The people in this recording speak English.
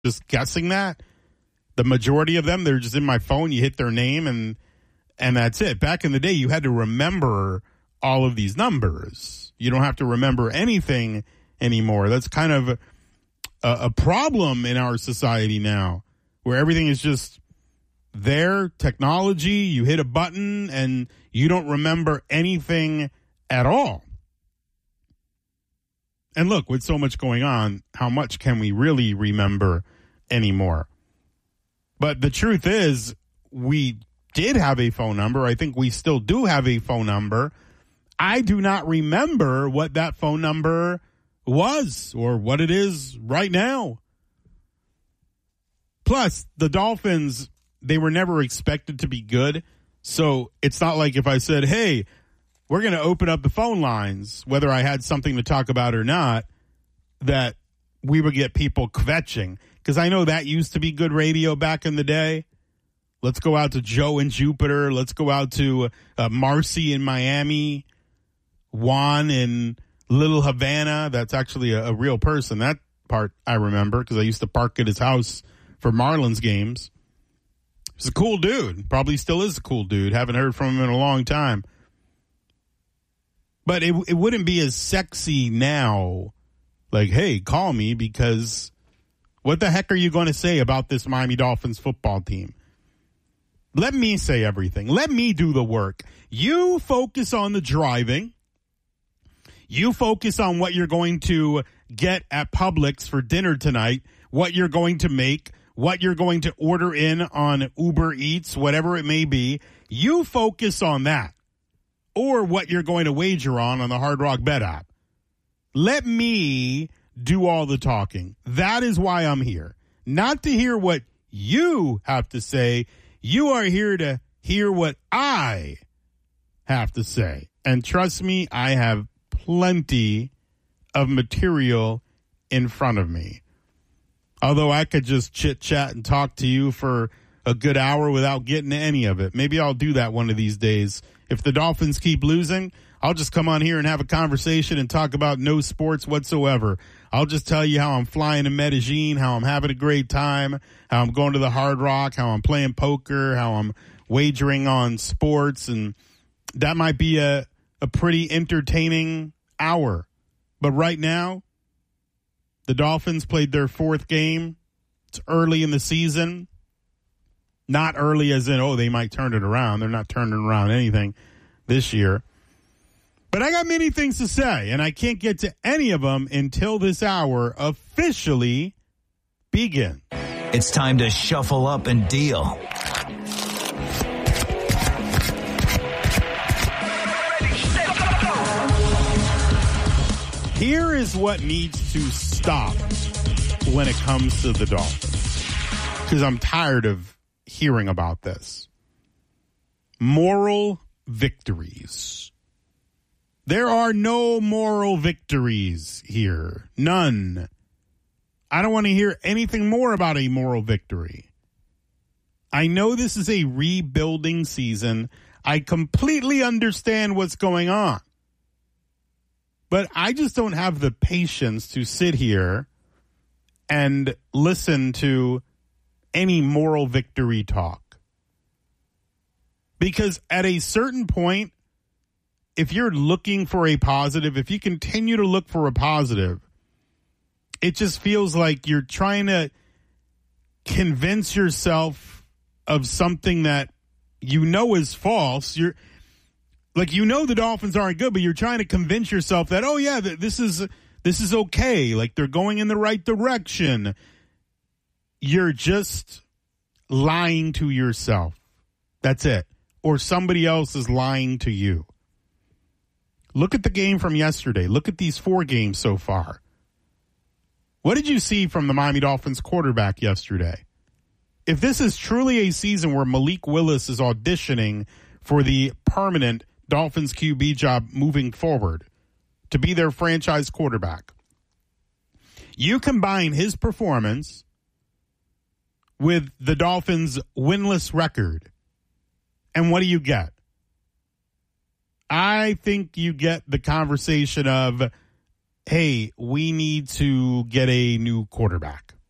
just guessing that. The majority of them, they're just in my phone. You hit their name and that's it. Back in the day, you had to remember all of these numbers. You don't have to remember anything anymore. That's kind of a problem in our society now, where everything is just there, technology, you hit a button and you don't remember anything at all. And look, with so much going on, how much can we really remember anymore? But the truth is, we did have a phone number. I think we still do have a phone number. I do not remember what that phone number was or what it is right now. Plus, the Dolphins, they were never expected to be good. So it's not like if I said, hey, we're going to open up the phone lines, whether I had something to talk about or not, that we would get people kvetching. Because I know that used to be good radio back in the day. Let's go out to Joe in Jupiter. Let's go out to Marcy in Miami. Juan in Little Havana. That's actually a real person. That part I remember because I used to park at his house for Marlins games. He's a cool dude. Probably still is a cool dude. Haven't heard from him in a long time. But it wouldn't be as sexy now. Like, hey, call me, because what the heck are you going to say about this Miami Dolphins football team? Let me say everything. Let me do the work. You focus on the driving. You focus on what you're going to get at Publix for dinner tonight, what you're going to make, what you're going to order in on Uber Eats, whatever it may be. You focus on that, or what you're going to wager on the Hard Rock Bet app. Let me do all the talking. That is why I'm here. Not to hear what you have to say. You are here to hear what I have to say. And trust me, I have plenty of material in front of me. Although I could just chit-chat and talk to you for a good hour without getting to any of it. Maybe I'll do that one of these days. If the Dolphins keep losing, I'll just come on here and have a conversation and talk about no sports whatsoever. I'll just tell you how I'm flying to Medellin, how I'm having a great time, how I'm going to the Hard Rock, how I'm playing poker, how I'm wagering on sports. And that might be a pretty entertaining hour. But right now, the Dolphins played their fourth game. It's early in the season. Not early as in, oh, they might turn it around. They're not turning around anything this year. But I got many things to say, and I can't get to any of them until this hour officially begins. It's time to shuffle up and deal. Here is what needs to stop when it comes to the Dolphins, because I'm tired of hearing about this. Moral victories. There are no moral victories here. None. I don't want to hear anything more about a moral victory. I know this is a rebuilding season. I completely understand what's going on. But I just don't have the patience to sit here and listen to any moral victory talk. Because at a certain point, if you're looking for a positive, if you continue to look for a positive, it just feels like you're trying to convince yourself of something that you know is false. You're like, you know the Dolphins aren't good, but you're trying to convince yourself that, oh yeah, this is okay. Like, they're going in the right direction. You're just lying to yourself. That's it. Or somebody else is lying to you. Look at the game from yesterday. Look at these 4 games so far. What did you see from the Miami Dolphins quarterback yesterday? If this is truly a season where Malik Willis is auditioning for the permanent Dolphins QB job moving forward to be their franchise quarterback, you combine his performance with the Dolphins' winless record, and what do you get? I think you get the conversation of, hey, we need to get a new quarterback.